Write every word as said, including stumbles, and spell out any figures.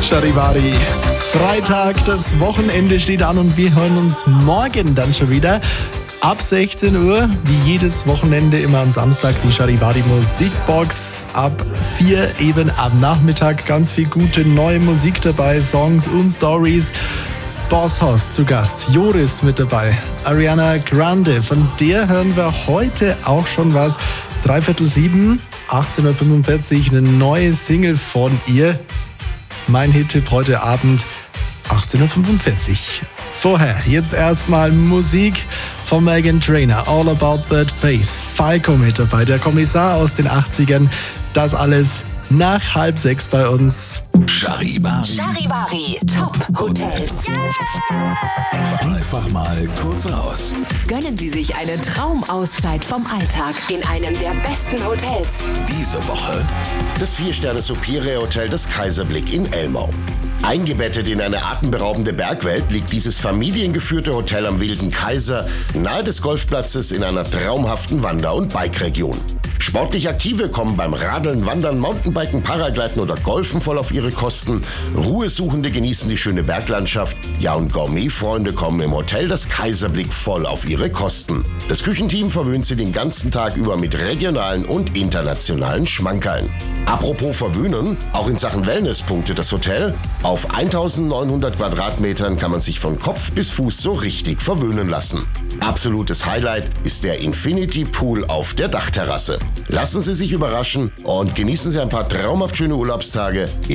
Charivari. Freitag, das Wochenende steht an und wir hören uns morgen dann schon wieder. Ab sechzehn Uhr, wie jedes Wochenende, immer am Samstag die Charivari Musikbox. Ab vier eben am Nachmittag ganz viel gute neue Musik dabei, Songs und Stories. Boss Hoss zu Gast, Joris mit dabei, Ariana Grande, von der hören wir heute auch schon was. Dreiviertel sieben, achtzehn Uhr fünfundvierzig, eine neue Single von ihr. Mein Hit-Tipp heute Abend, achtzehn Uhr fünfundvierzig. Vorher, jetzt erstmal Musik von Meghan Trainor, All About That Bass, Falco mit dabei, der Kommissar aus den achtzigern. Das alles nach halb sechs bei uns. Charivari. Charivari Top Hotels. Einfach mal kurz raus. Gönnen Sie sich eine Traumauszeit vom Alltag in einem der besten Hotels. Diese Woche Das Vier-Sterne-Superior Hotel des Kaiserblick in Elmau. Eingebettet in eine atemberaubende Bergwelt liegt dieses familiengeführte Hotel am Wilden Kaiser nahe des Golfplatzes in einer traumhaften Wander- und Bike-Region. Sportlich Aktive kommen beim Radeln, Wandern, Mountainbiken, Paragleiten oder Golfen voll auf ihre Kosten. Ruhesuchende genießen die schöne Berglandschaft. Ja, und Gourmetfreunde kommen im Hotel das Kaiserblick voll auf ihre Kosten. Das Küchenteam verwöhnt sie den ganzen Tag über mit regionalen und internationalen Schmankerln. Apropos verwöhnen, auch in Sachen Wellness punktet das Hotel. Auf eintausendneunhundert Quadratmetern kann man sich von Kopf bis Fuß so richtig verwöhnen lassen. Absolutes Highlight ist der Infinity Pool auf der Dachterrasse. Lassen Sie sich überraschen und genießen Sie ein paar traumhaft schöne Urlaubstage